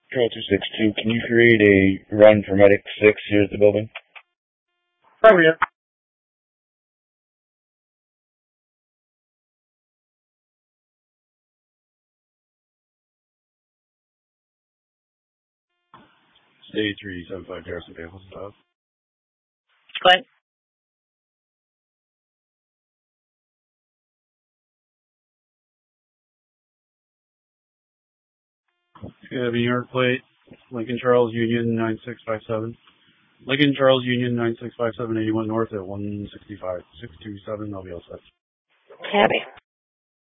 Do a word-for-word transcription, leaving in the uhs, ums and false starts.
Control two six two, can you create a run for Medic six here at the building? Over here. Day three seven five Garrison vehicles above. Go ahead. It's going to be New York plate, Lincoln Charles Union nine six five seven. Lincoln Charles Union nine six five seven eighty-one North at one sixty-five. six two seven, I'll be all set. Cabby.